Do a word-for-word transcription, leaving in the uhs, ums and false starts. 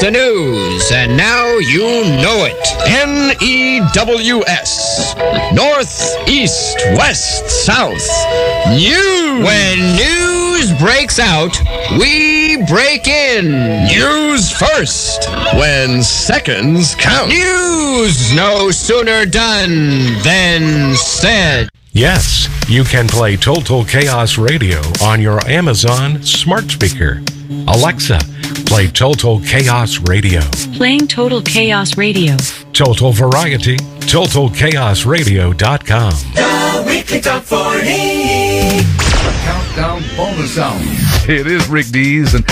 the news, and now you know it. N E W S. North, East, West, South. News. When news breaks out, we break in. News first, when seconds count. News no sooner done than said. Yes, you can play Total Chaos Radio on your Amazon smart speaker. Alexa, play Total Chaos Radio. Playing Total Chaos Radio. Total Variety, total chaos radio dot com. The Weekly Top forty. Countdown bonus sound. It is Rick Dees, and